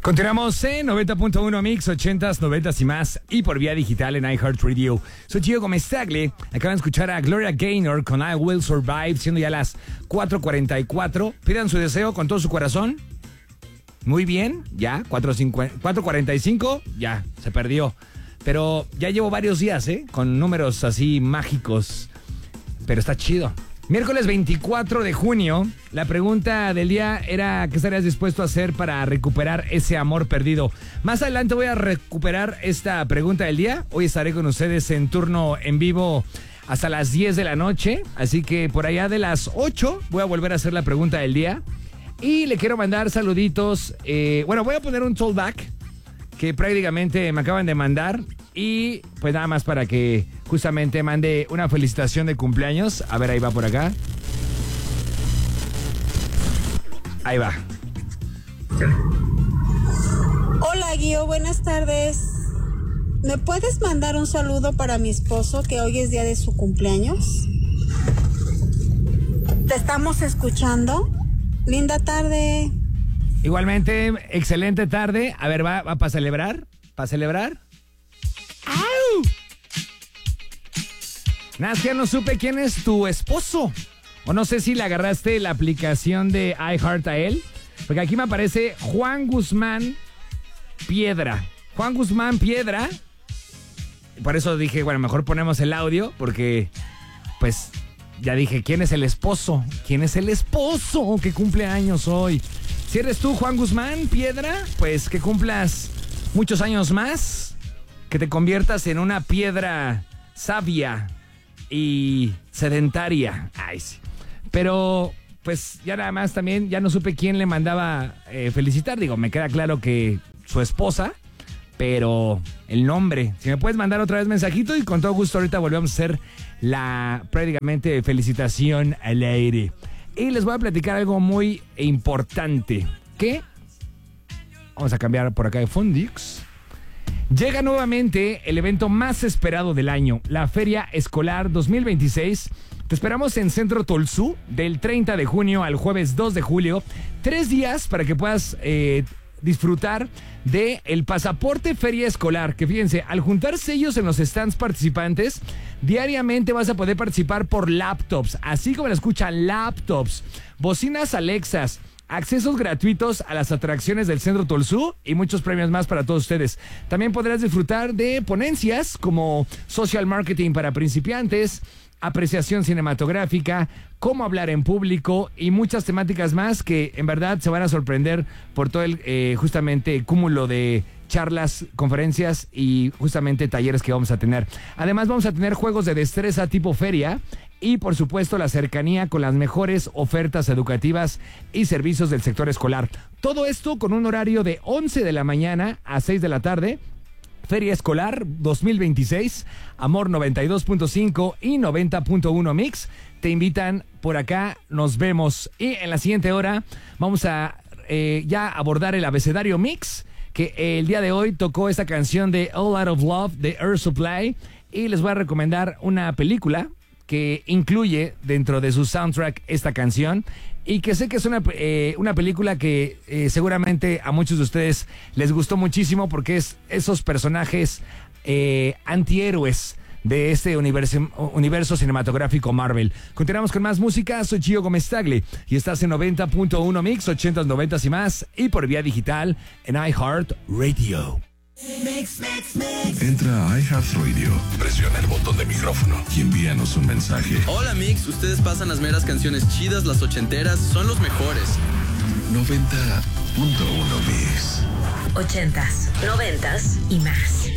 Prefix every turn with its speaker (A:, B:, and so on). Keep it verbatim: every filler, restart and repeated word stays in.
A: Continuamos en noventa punto uno Mix, ochentas, noventas y más, y por vía digital en iHeartRadio. Soy Gio Gómez Tagle. Acaban de escuchar a Gloria Gaynor con I Will Survive, siendo ya las cuatro cuarenta y cuatro. Pidan su deseo con todo su corazón. Muy bien, ya, cuatro cuarenta y cinco, ya, se perdió. Pero ya llevo varios días, ¿eh? Con números así mágicos. Pero está chido. Miércoles veinticuatro de junio, la pregunta del día era ¿qué estarías dispuesto a hacer para recuperar ese amor perdido? Más adelante voy a recuperar esta pregunta del día. Hoy estaré con ustedes en turno en vivo hasta las diez de la noche. Así que por allá de las ocho voy a volver a hacer la pregunta del día. Y le quiero mandar saluditos. Eh, bueno, voy a poner un tollback que prácticamente me acaban de mandar. Y pues nada más para que justamente mande una felicitación de cumpleaños. A ver, ahí va por acá. Ahí va.
B: Hola, Guío, buenas tardes. ¿Me puedes mandar un saludo para mi esposo que hoy es día de su cumpleaños? Te estamos escuchando. Linda tarde.
A: Igualmente, excelente tarde. A ver, va, va para celebrar. ¿Para celebrar? ¡Au! Nada, que no supe quién es tu esposo. O no sé si le agarraste la aplicación de iHeart a él. Porque aquí me aparece Juan Guzmán Piedra. Juan Guzmán Piedra. Por eso dije, bueno, mejor ponemos el audio. Porque, pues, ya dije, ¿quién es el esposo? ¿Quién es el esposo que cumple años hoy? Si eres tú, Juan Guzmán Piedra, pues que cumplas muchos años más. Que te conviertas en una piedra sabia y sedentaria. Ay, sí. Pero, pues, ya nada más también, ya no supe quién le mandaba eh, felicitar. Digo, me queda claro que su esposa, pero el nombre. Si me puedes mandar otra vez mensajito y con todo gusto ahorita volvemos a hacer la prácticamente felicitación al aire. Y les voy a platicar algo muy importante. ¿Qué? Vamos a cambiar por acá de Fundix. Llega nuevamente el evento más esperado del año, la Feria Escolar dos mil veintiséis. Te esperamos en Centro Tolsú del treinta de junio al jueves dos de julio. Tres días para que puedas eh, disfrutar de el pasaporte Feria Escolar. Que fíjense, al juntar sellos en los stands participantes, diariamente vas a poder participar por laptops. Así como lo escuchan, laptops, bocinas Alexas, accesos gratuitos a las atracciones del Centro Tolsú y muchos premios más para todos ustedes. También podrás disfrutar de ponencias como social marketing para principiantes, apreciación cinematográfica, cómo hablar en público y muchas temáticas más que en verdad se van a sorprender por todo el eh, justamente cúmulo de charlas, conferencias y justamente talleres que vamos a tener. Además vamos a tener juegos de destreza tipo feria y por supuesto la cercanía con las mejores ofertas educativas y servicios del sector escolar. Todo esto con un horario de once de la mañana a seis de la tarde. Feria Escolar dos mil veintiséis, Amor noventa y dos punto cinco y noventa punto uno Mix. Te invitan por acá, nos vemos. Y en la siguiente hora vamos a eh, ya abordar el abecedario Mix, que el día de hoy tocó esta canción de All Out of Love de Air Supply. Y les voy a recomendar una película que incluye dentro de su soundtrack esta canción y que sé que es una, eh, una película que eh, seguramente a muchos de ustedes les gustó muchísimo porque es esos personajes eh, antihéroes de este universo, universo cinematográfico Marvel. Continuamos con más música, soy Gio Gómez Tagle y estás en noventa punto uno Mix, ochentas, noventas y más y por vía digital en iHeartRadio.
C: Mix, mix, mix. Entra a iHeartRadio, presiona el botón de micrófono y envíanos un mensaje.
D: Hola Mix, ustedes pasan las meras canciones chidas, las ochenteras, son los mejores.
C: noventa punto uno Mix.
E: Ochentas, noventas y más.